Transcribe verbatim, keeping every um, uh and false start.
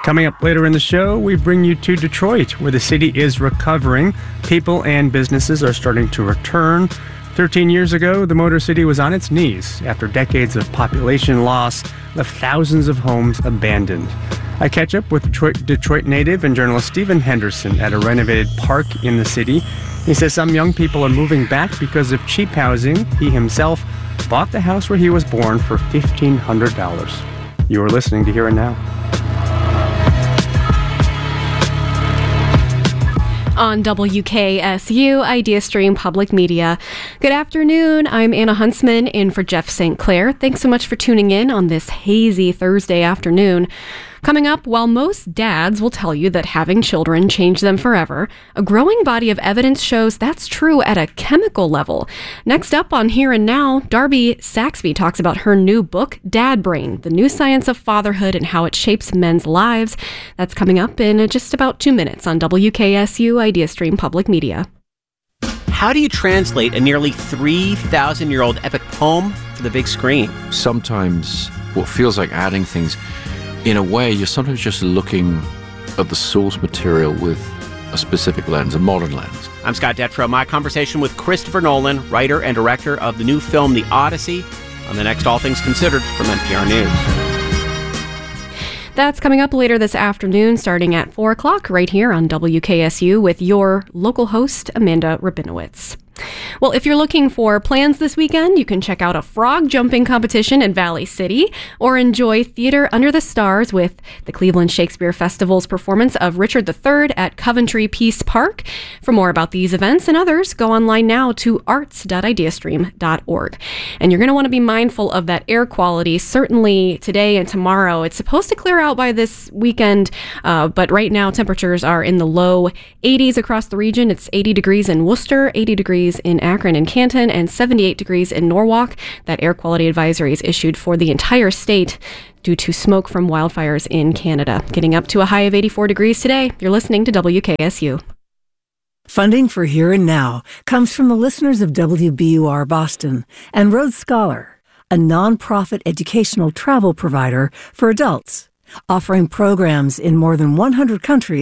Coming up later in the show, we bring you to Detroit, where the city is recovering. People and businesses are starting to return. Thirteen years ago, the Motor City was on its knees after decades of population loss left thousands of homes abandoned. I catch up with Detroit, Detroit native and journalist Stephen Henderson at a renovated park in the city. He says some young people are moving back because of cheap housing. He himself bought the house where he was born for fifteen hundred dollars. You are listening to Here and Now. On W K S U, Idea Stream Public Media. Good afternoon. I'm Anna Huntsman in for Jeff Saint Clair. Thanks so much for tuning in on this hazy Thursday afternoon. Coming up, while most dads will tell you that having children changed them forever, a growing body of evidence shows that's true at a chemical level. Next up on Here and Now, Darby Saxby talks about her new book, Dad Brain, the new science of fatherhood and how it shapes men's lives. That's coming up in just about two minutes on W K S U Idea Stream Public Media. How do you translate a nearly three thousand year old epic poem to the big screen? Sometimes what feels like adding things, in a way, you're sometimes just looking at the source material with a specific lens, a modern lens. I'm Scott Detrow. My conversation with Christopher Nolan, writer and director of the new film The Odyssey, on the next All Things Considered from N P R News. That's coming up later this afternoon, starting at four o'clock, right here on W K S U with your local host, Amanda Rabinowitz. Well, if you're looking for plans this weekend, you can check out a frog jumping competition in Valley City or enjoy Theater Under the Stars with the Cleveland Shakespeare Festival's performance of Richard the Third at Coventry Peace Park. For more about these events and others, go online now to arts dot ideastream dot org. And you're going to want to be mindful of that air quality, certainly today and tomorrow. It's supposed to clear out by this weekend, uh, but right now temperatures are in the low eighties across the region. It's eighty degrees in Worcester, eighty degrees in Akron and Canton, and seventy-eight degrees in Norwalk. That air quality advisory is issued for the entire state due to smoke from wildfires in Canada. Getting up to a high of eighty-four degrees today. You're listening to W K S U. Funding for Here and Now comes from the listeners of W B U R Boston and Road Scholar, a nonprofit educational travel provider for adults, offering programs in more than one hundred countries